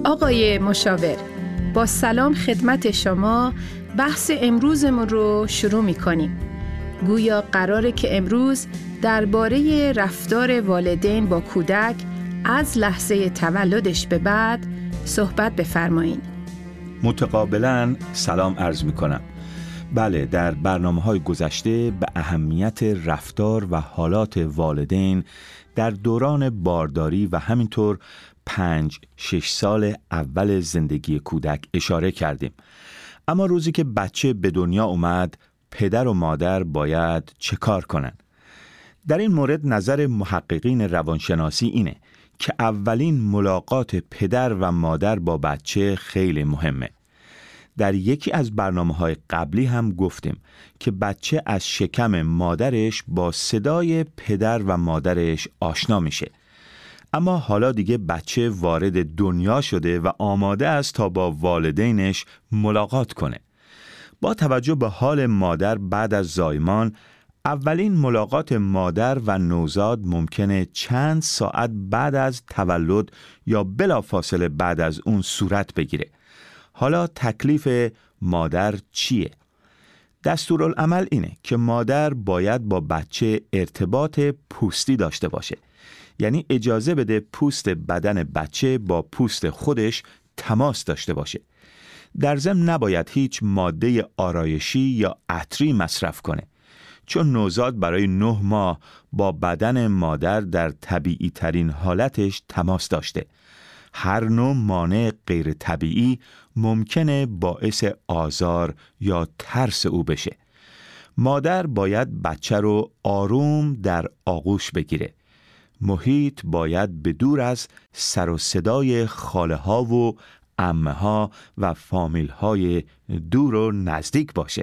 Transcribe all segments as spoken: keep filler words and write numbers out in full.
آقای مشاور، با سلام خدمت شما. بحث امروزمون رو شروع می‌کنیم. گویا قراره که امروز درباره رفتار والدین با کودک از لحظه تولدش به بعد صحبت بفرمایید. متقابلاً سلام عرض می‌کنم. بله، در برنامه‌های گذشته به اهمیت رفتار و حالات والدین در دوران بارداری و همینطور پنج شش سال اول زندگی کودک اشاره کردیم. اما روزی که بچه به دنیا اومد، پدر و مادر باید چه کار کنن؟ در این مورد نظر محققین روانشناسی اینه که اولین ملاقات پدر و مادر با بچه خیلی مهمه. در یکی از برنامه‌های قبلی هم گفتیم که بچه از شکم مادرش با صدای پدر و مادرش آشنا میشه. اما حالا دیگه بچه وارد دنیا شده و آماده است تا با والدینش ملاقات کنه. با توجه به حال مادر بعد از زایمان، اولین ملاقات مادر و نوزاد ممکنه چند ساعت بعد از تولد یا بلافاصله بعد از اون صورت بگیره. حالا تکلیف مادر چیه؟ دستورالعمل اینه که مادر باید با بچه ارتباط پوستی داشته باشه. یعنی اجازه بده پوست بدن بچه با پوست خودش تماس داشته باشه. در ضمن نباید هیچ ماده آرایشی یا عطری مصرف کنه، چون نوزاد برای نه ماه با بدن مادر در طبیعی ترین حالتش تماس داشته. هر نوع مانع غیر طبیعی ممکنه باعث آزار یا ترس او بشه. مادر باید بچه رو آروم در آغوش بگیره. محیط باید به دور از سر و صدای خاله ها و عمه ها و فامیل های دور و نزدیک باشه.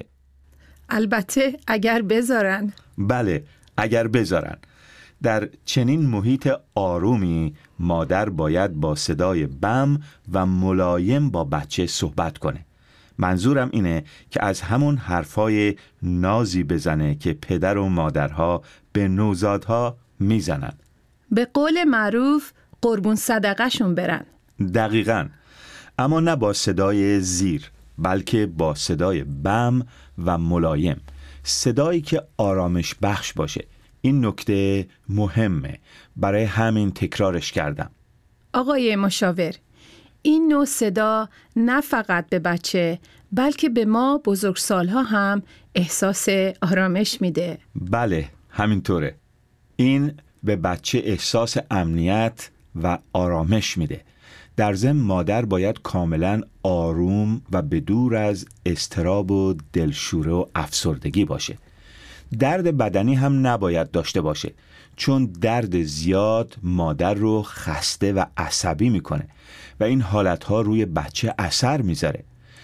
البته اگر بذارن. بله، اگر بذارن. در چنین محیط آرومی مادر باید با صدای بم و ملایم با بچه صحبت کنه. منظورم اینه که از همون حرفای نازی بزنه که پدر و مادرها به نوزادها میزنن. به قول معروف قربون صدقه شون برن. دقیقاً. اما نه با صدای زیر، بلکه با صدای بم و ملایم. صدایی که آرامش بخش باشه. این نکته مهمه، برای همین تکرارش کردم. آقای مشاور، این نوع صدا نه فقط به بچه بلکه به ما بزرگسالها هم احساس آرامش میده. بله، همینطوره. این به بچه احساس امنیت و آرامش میده. در ضمن مادر باید کاملا آروم و به دور از اضطراب و دلشوره و افسردگی باشه. درد بدنی هم نباید داشته باشه، چون درد زیاد مادر رو خسته و عصبی میکنه و این حالتها روی بچه اثر میذاره.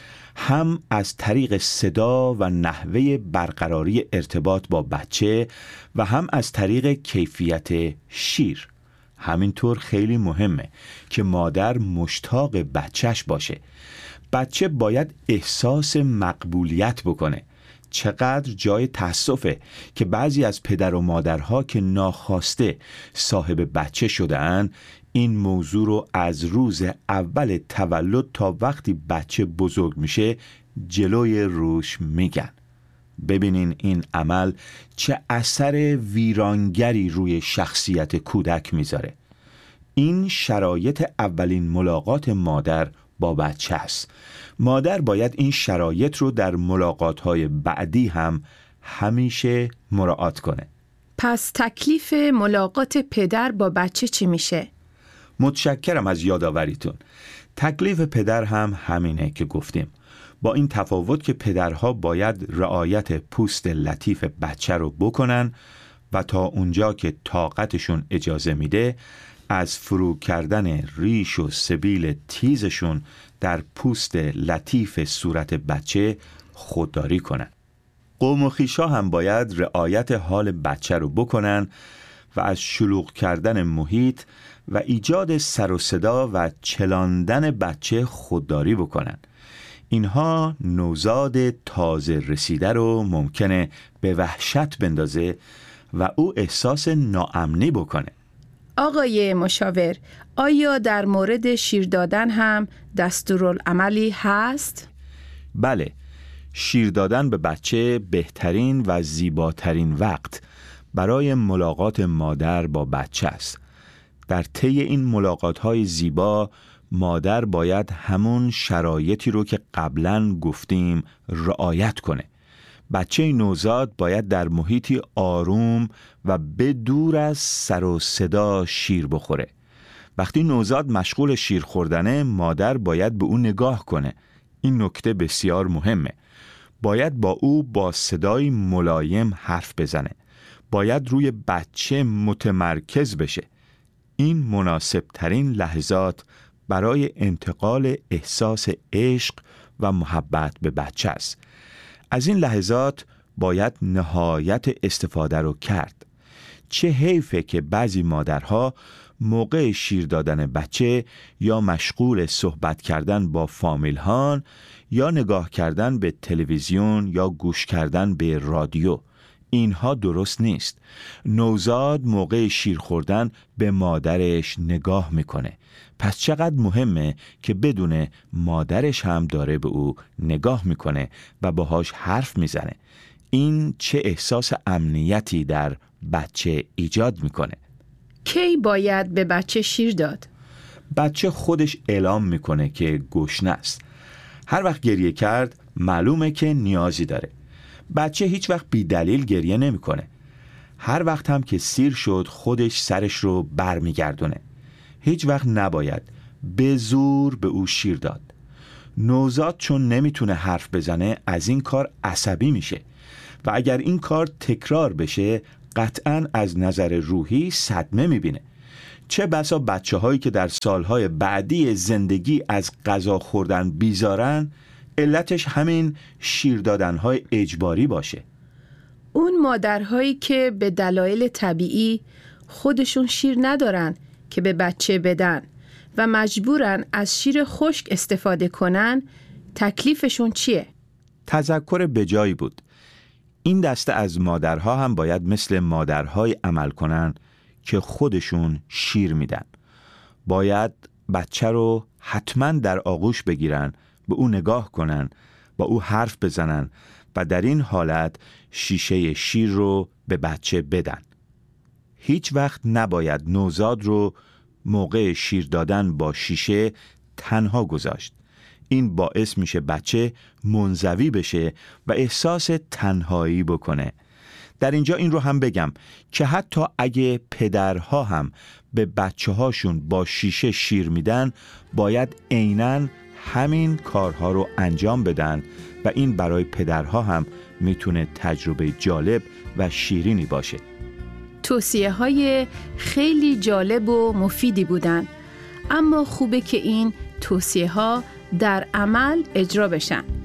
هم از طریق صدا و نحوه برقراری ارتباط با بچه و هم از طریق کیفیت شیر. همینطور خیلی مهمه که مادر مشتاق بچهش باشه. بچه باید احساس مقبولیت بکنه. چقدر جای تأسفه که بعضی از پدر و مادرها که ناخواسته صاحب بچه شدن، این موضوع رو از روز اول تولد تا وقتی بچه بزرگ میشه جلوی روش میگن. ببینین این عمل چه اثر ویرانگری روی شخصیت کودک میذاره. این شرایط اولین ملاقات مادر با بچه است. مادر باید این شرایط رو در ملاقات‌های بعدی هم همیشه مراعات کنه. پس تکلیف ملاقات پدر با بچه چی میشه؟ متشکرم از یادآوریتون. تکلیف پدر هم همینه که گفتیم، با این تفاوت که پدرها باید رعایت پوست لطیف بچه رو بکنن و تا اونجا که طاقتشون اجازه میده از فرو کردن ریش و سبیل تیزشون در پوست لطیف صورت بچه خودداری کنن. قوم و خویشا هم باید رعایت حال بچه رو بکنن و از شلوغ کردن محیط و ایجاد سر و صدا و چلاندن بچه خودداری بکنن. اینها نوزاد تازه رسیده رو ممکنه به وحشت بندازه و او احساس ناامنی بکنه. آقای مشاور، آیا در مورد شیر دادن هم دستورالعملی هست؟ بله، شیر دادن به بچه بهترین و زیباترین وقت برای ملاقات مادر با بچه است. در طی این ملاقات‌های زیبا مادر باید همون شرایطی رو که قبلاً گفتیم رعایت کنه. بچه نوزاد باید در محیطی آروم و بدور از سر و صدا شیر بخوره. وقتی نوزاد مشغول شیر خوردنه، مادر باید به او نگاه کنه. این نکته بسیار مهمه. باید با او با صدای ملایم حرف بزنه. باید روی بچه متمرکز بشه. این مناسب ترین لحظات برای انتقال احساس عشق و محبت به بچه است. از این لحظات باید نهایت استفاده رو کرد. چه حیفه که بعضی مادرها موقع شیر دادن بچه یا مشغول صحبت کردن با فامیل‌هان یا نگاه کردن به تلویزیون یا گوش کردن به رادیو. اینها درست نیست. نوزاد موقع شیر خوردن به مادرش نگاه میکنه. پس چقدر مهمه که بدونه مادرش هم داره به او نگاه میکنه و باهاش حرف میزنه. این چه احساس امنیتی در بچه ایجاد میکنه. کی باید به بچه شیر داد؟ بچه خودش اعلام میکنه که گشنه است. هر وقت گریه کرد معلومه که نیازی داره. بچه هیچ وقت بی دلیل گریه نمیکنه. هر وقت هم که سیر شد خودش سرش رو بر میگردونه. هیچ وقت نباید به زور به او شیر داد. نوزاد چون نمیتونه حرف بزنه از این کار عصبی میشه و اگر این کار تکرار بشه قطعاً از نظر روحی صدمه میبینه. چه بسا بچه هایی که در سالهای بعدی زندگی از غذا خوردن بیزارن علتش همین شیر دادنهای اجباری باشه. اون مادرهایی که به دلایل طبیعی خودشون شیر ندارن که به بچه بدن و مجبورن از شیر خشک استفاده کنن، تکلیفشون چیه؟ تذکر بجایی بود. این دسته از مادرها هم باید مثل مادرهای عمل کنن که خودشون شیر میدن. باید بچه رو حتما در آغوش بگیرن، به او نگاه کنن، با او حرف بزنن و در این حالت شیشه شیر رو به بچه بدن. هیچ وقت نباید نوزاد رو موقع شیر دادن با شیشه تنها گذاشت. این باعث میشه بچه منزوی بشه و احساس تنهایی بکنه. در اینجا این رو هم بگم که حتی اگه پدرها هم به بچه هاشون با شیشه شیر میدن، باید عیناً همین کارها رو انجام بدن و این برای پدرها هم میتونه تجربه جالب و شیرینی باشه. توصیه های خیلی جالب و مفیدی بودن، اما خوبه که این توصیه ها در عمل اجرا بشن.